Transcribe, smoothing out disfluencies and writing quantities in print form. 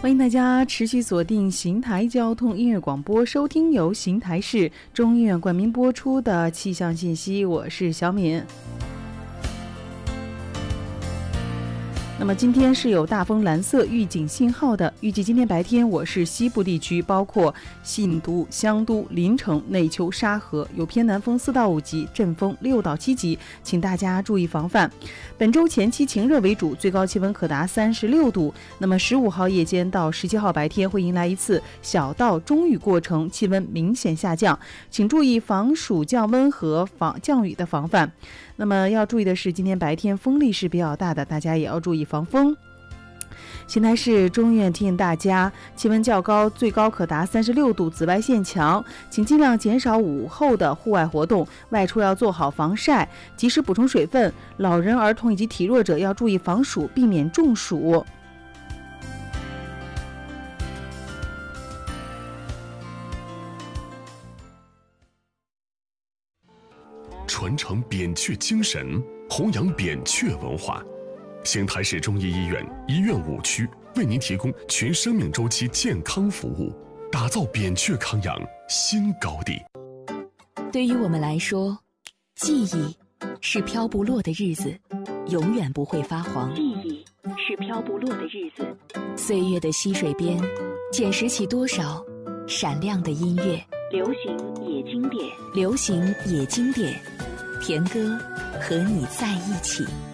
欢迎大家持续锁定邢台交通音乐广播，收听由邢台市中医院冠名播出的气象信息，我是小敏。那么今天是有大风蓝色预警信号的，预计今天白天我市西部地区，包括信都、香都、临城、内丘、沙河有偏南风4到5级，阵风6到7级，请大家注意防范。本周前期晴热为主，最高气温可达36度。那么15号夜间到17号白天会迎来一次小到中雨过程，气温明显下降，请注意防暑降温和降雨的防范。那么要注意的是，今天白天风力是比较大的，大家也要注意防风。邢台市中医院提醒大家，气温较高，最高可达36度，紫外线强，请尽量减少午后的户外活动，外出要做好防晒，及时补充水分。老人、儿童以及体弱者要注意防暑，避免中暑。 传承扁鹊精神，弘扬扁鹊文化。邢台市中医医院医院5区为您提供全生命周期健康服务，打造扁鹊康养新高地。 对于我们来说，记忆是飘不落的日子，永远不会发黄。 记忆是飘不落的日子， 岁月的溪水边，捡拾起多少闪亮的音乐。 流行也经典， 流行也经典，田歌和你在一起。